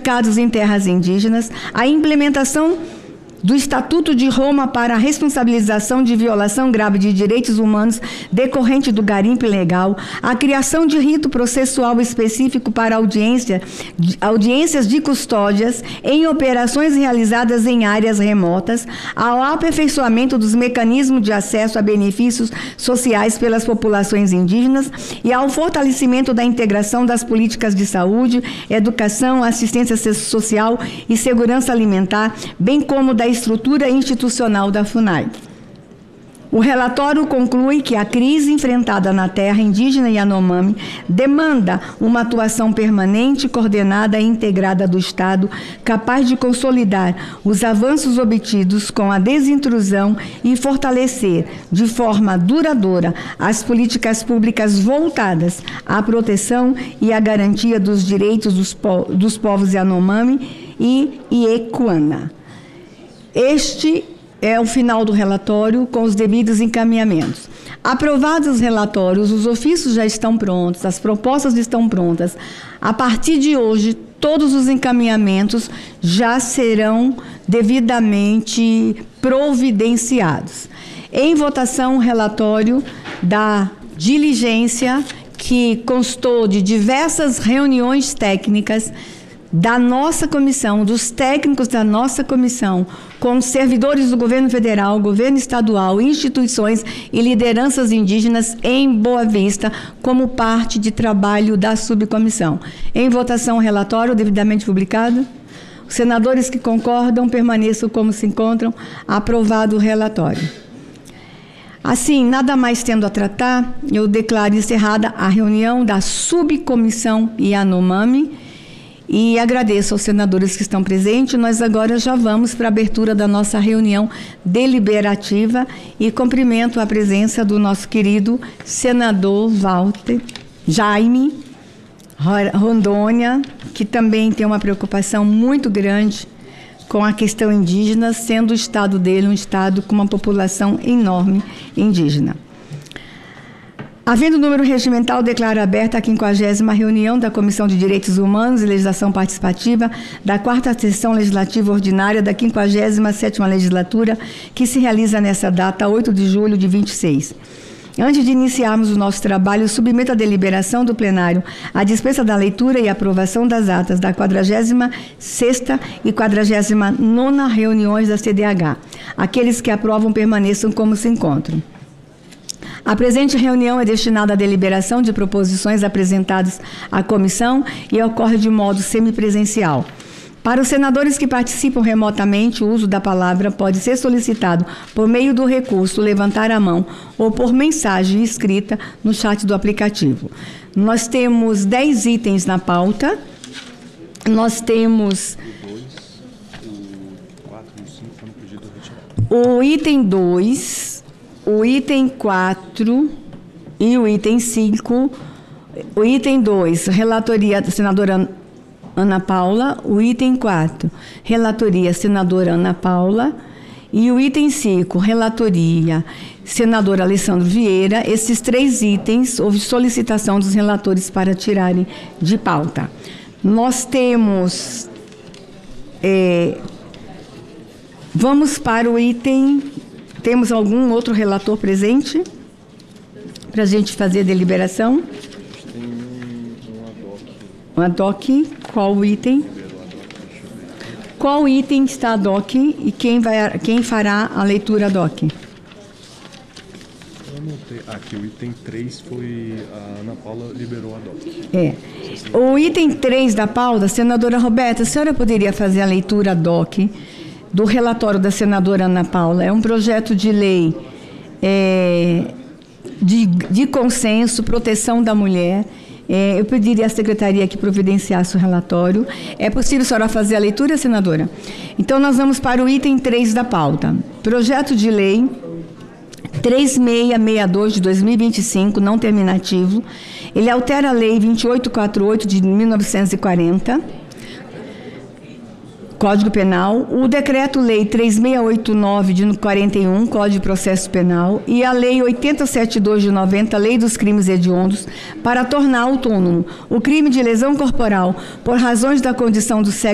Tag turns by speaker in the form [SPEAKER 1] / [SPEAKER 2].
[SPEAKER 1] praticados em terras indígenas, a implementação do Estatuto de Roma para a responsabilização de violação grave de direitos humanos decorrente do garimpo ilegal, a criação de rito processual específico para audiências de custódias em operações realizadas em áreas remotas, ao aperfeiçoamento dos mecanismos de acesso a benefícios sociais pelas populações indígenas e ao fortalecimento da integração das políticas de saúde, educação, assistência social e segurança alimentar, bem como da estrutura institucional da FUNAI. O relatório conclui que a crise enfrentada na terra indígena Yanomami demanda uma atuação permanente, coordenada e integrada do Estado, capaz de consolidar os avanços obtidos com a desintrusão e fortalecer de forma duradoura as políticas públicas voltadas à proteção e à garantia dos direitos dos povos Yanomami e Iekuana. Este é o final do relatório com os devidos encaminhamentos. Aprovados os relatórios, os ofícios já estão prontos, as propostas estão prontas. A partir de hoje, todos os encaminhamentos já serão devidamente providenciados. Em votação, o relatório da diligência, que constou de diversas reuniões técnicas da nossa comissão, dos técnicos da nossa comissão, com servidores do governo federal, governo estadual, instituições e lideranças indígenas em Boa Vista, como parte de trabalho da subcomissão. Em votação, o relatório devidamente publicado. Os senadores que concordam permaneçam como se encontram. Aprovado o relatório. Assim, nada mais tendo a tratar, eu declaro encerrada a reunião da subcomissão Yanomami. E agradeço aos senadores que estão presentes. Nós agora já vamos para a abertura da nossa reunião deliberativa e cumprimento a presença do nosso querido senador Jaime Rondônia, que também tem uma preocupação muito grande com a questão indígena, sendo o estado dele um estado com uma população enorme indígena. Havendo número regimental, declaro aberta a 50ª reunião da Comissão de Direitos Humanos e Legislação Participativa da 4ª Sessão Legislativa Ordinária da 57ª Legislatura, que se realiza nessa data, 8 de julho de 26. Antes de iniciarmos o nosso trabalho, submeto à deliberação do plenário a dispensa da leitura e aprovação das atas da 46ª e 49ª reuniões da CDH. Aqueles que aprovam permaneçam como se encontram. A presente reunião é destinada à deliberação de proposições apresentadas à comissão e ocorre de modo semipresencial. Para os senadores que participam remotamente, o uso da palavra pode ser solicitado por meio do recurso levantar a mão ou por mensagem escrita no chat do aplicativo. Nós temos 10 itens na pauta. Nós temos o item 2, o item 4 e o item 5. O item 2, relatoria da senadora Ana Paula. O item 4, relatoria senadora Ana Paula. E o item 5, relatoria senador Alessandro Vieira. Esses 3 itens, houve solicitação dos relatores para tirarem de pauta. Nós temos... vamos para o item... Temos algum outro relator presente para a gente fazer a deliberação?
[SPEAKER 2] Tem
[SPEAKER 1] um ad hoc. Qual o item? Qual item está ad hoc e quem fará a leitura ad hoc?
[SPEAKER 2] Eu anotei. Aqui o item 3 foi a Ana Paula liberou ad hoc.
[SPEAKER 1] O item 3 da pauta, senadora Roberta, a senhora poderia fazer a leitura ad hoc do relatório da senadora Ana Paula? É um projeto de lei de consenso, proteção da mulher. Eu pediria à secretaria que providenciasse o relatório. É possível a senhora fazer a leitura, senadora? Então, nós vamos para o item 3 da pauta. Projeto de lei 3662 de 2025, não terminativo. Ele altera a lei 2848 de 1940, Código Penal, o Decreto-Lei 3689 de 41, Código de Processo Penal, e a Lei 8072 de 90, Lei dos Crimes Hediondos, para tornar autônomo o crime de lesão corporal por razões da condição do sexo